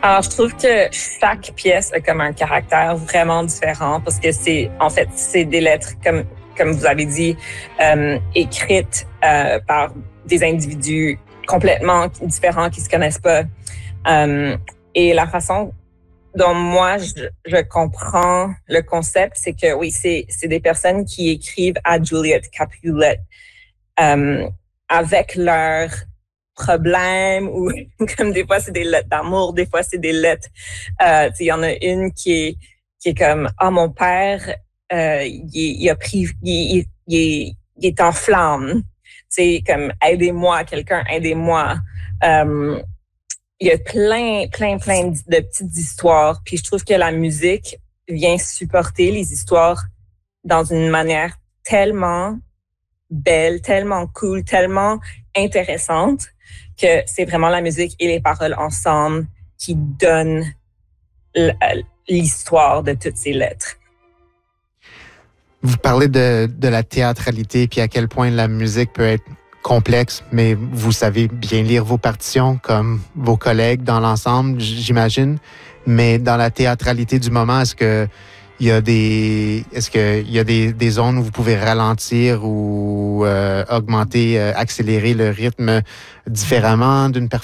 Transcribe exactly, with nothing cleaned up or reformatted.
Alors, je trouve que chaque pièce a comme un caractère vraiment différent parce que c'est, en fait, c'est des lettres, comme, comme vous avez dit, euh, écrites euh, par des individus complètement différents qui se connaissent pas. Euh, et la façon dont moi, je, je comprends le concept, c'est que oui, c'est, c'est des personnes qui écrivent à Juliette Capulet euh, avec leurs problèmes ou comme des fois c'est des lettres d'amour, des fois c'est des lettres. Euh, il y en a une qui est qui est comme ah oh, mon père euh, il, il a pris il, il, il, est, il est en flammes. C'est comme aidez-moi quelqu'un aidez-moi. Euh, il y a plein plein plein de petites histoires. Puis je trouve que la musique vient supporter les histoires dans une manière tellement belle, tellement cool, tellement intéressante que c'est vraiment la musique et les paroles ensemble qui donnent l'histoire de toutes ces lettres. Vous parlez de, de la théâtralité puis à quel point la musique peut être complexe, mais vous savez bien lire vos partitions comme vos collègues dans l'ensemble, j'imagine. Mais dans la théâtralité du moment, est-ce que il y a des, est-ce qu'il y a des, des zones où vous pouvez ralentir ou euh, augmenter, euh, accélérer le rythme différemment d'une performance?